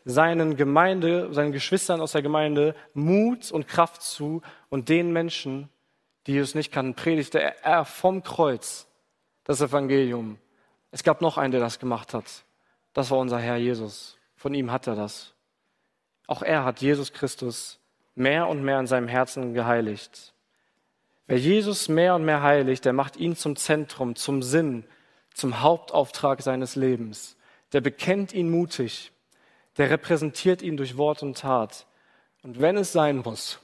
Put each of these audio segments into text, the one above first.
seinen Geschwistern aus der Gemeinde Mut und Kraft zu und den Menschen, die Jesus nicht kannten, predigte er vom Kreuz das Evangelium. Es gab noch einen, der das gemacht hat. Das war unser Herr Jesus. Von ihm hat er das. Auch er hat Jesus Christus mehr und mehr in seinem Herzen geheiligt. Wer Jesus mehr und mehr heiligt, der macht ihn zum Zentrum, zum Sinn, zum Hauptauftrag seines Lebens. Der bekennt ihn mutig. Der repräsentiert ihn durch Wort und Tat. Und wenn es sein muss,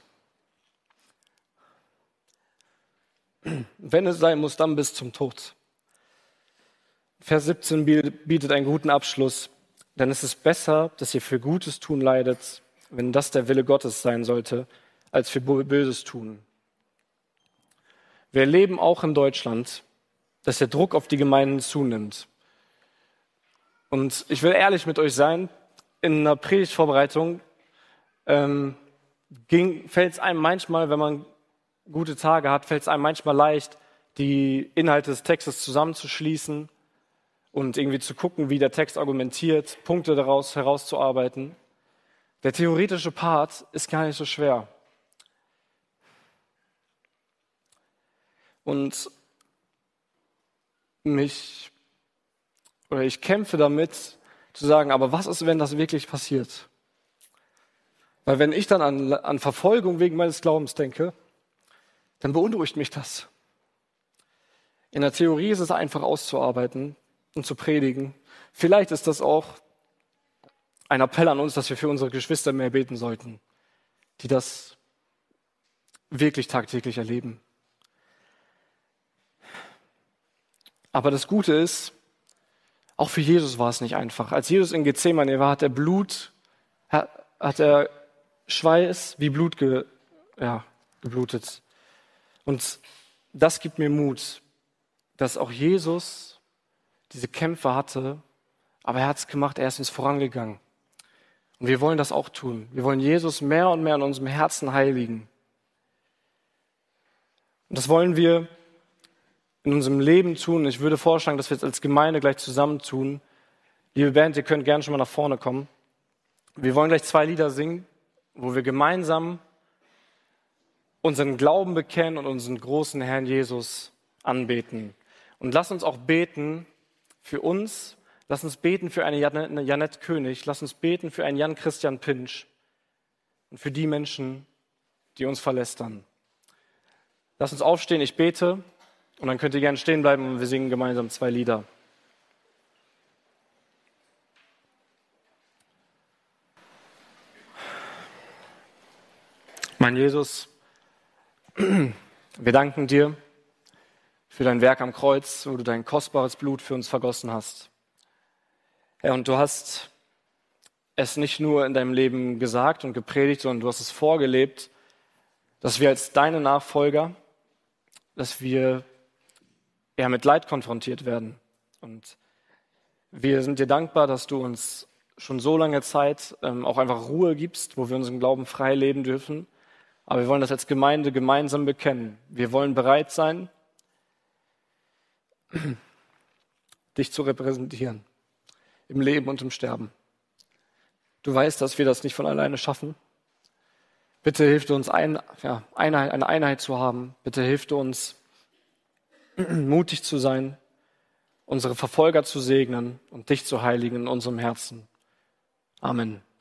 dann bis zum Tod. Vers 17 bietet einen guten Abschluss. Denn es ist besser, dass ihr für Gutes tun leidet, wenn das der Wille Gottes sein sollte, als für Böses tun. Wir erleben auch in Deutschland, dass der Druck auf die Gemeinden zunimmt. Und ich will ehrlich mit euch sein, in einer Predigtvorbereitung fällt es einem manchmal, wenn man gute Tage hat, fällt es einem manchmal leicht, die Inhalte des Textes zusammenzuschließen und irgendwie zu gucken, wie der Text argumentiert, Punkte daraus herauszuarbeiten. Der theoretische Part ist gar nicht so schwer. Und ich kämpfe damit, zu sagen, aber was ist, wenn das wirklich passiert? Weil wenn ich dann an Verfolgung wegen meines Glaubens denke, dann beunruhigt mich das. In der Theorie ist es einfach auszuarbeiten und zu predigen. Vielleicht ist das auch ein Appell an uns, dass wir für unsere Geschwister mehr beten sollten, die das wirklich tagtäglich erleben. Aber das Gute ist, auch für Jesus war es nicht einfach. Als Jesus in Gethsemane war, hat er Schweiß wie Blut geblutet. Und das gibt mir Mut, dass auch Jesus diese Kämpfe hatte, aber er hat es gemacht, er ist uns vorangegangen. Und wir wollen das auch tun. Wir wollen Jesus mehr und mehr in unserem Herzen heiligen. Und das wollen wir in unserem Leben tun. Ich würde vorschlagen, dass wir jetzt als Gemeinde gleich zusammen tun. Liebe Band, ihr könnt gerne schon mal nach vorne kommen. Wir wollen gleich 2 Lieder singen, wo wir gemeinsam unseren Glauben bekennen und unseren großen Herrn Jesus anbeten. Und lass uns auch beten für uns, lass uns beten für eine Janette König, lass uns beten für einen Jan-Christian Pinsch und für die Menschen, die uns verlästern. Lass uns aufstehen, ich bete. Und dann könnt ihr gerne stehen bleiben und wir singen gemeinsam 2 Lieder. Mein Jesus, wir danken dir für dein Werk am Kreuz, wo du dein kostbares Blut für uns vergossen hast. Herr, und du hast es nicht nur in deinem Leben gesagt und gepredigt, sondern du hast es vorgelebt, dass wir als deine Nachfolger, dass wir mit Leid konfrontiert werden. Und wir sind dir dankbar, dass du uns schon so lange Zeit auch einfach Ruhe gibst, wo wir unseren Glauben frei leben dürfen. Aber wir wollen das als Gemeinde gemeinsam bekennen. Wir wollen bereit sein, dich zu repräsentieren, im Leben und im Sterben. Du weißt, dass wir das nicht von alleine schaffen. Bitte hilf uns, eine Einheit zu haben. Bitte hilf uns, mutig zu sein, unsere Verfolger zu segnen und dich zu heiligen in unserem Herzen. Amen.